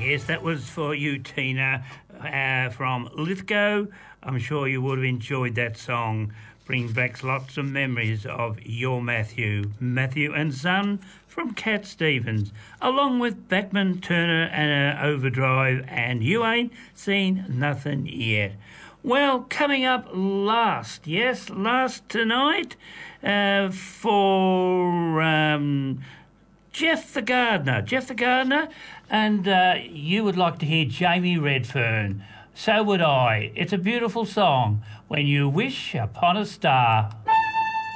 Yes, that was for you, Tina, from Lithgow. I'm sure you would have enjoyed that song. Brings back lots of memories of your Matthew and Son from Cat Stevens, along with Bachman Turner and Overdrive, and You Ain't Seen Nothing Yet. Well, coming up last tonight for Jeff the Gardener, and you would like to hear Jamie Redfern. So would I. It's a beautiful song, When You Wish Upon a Star.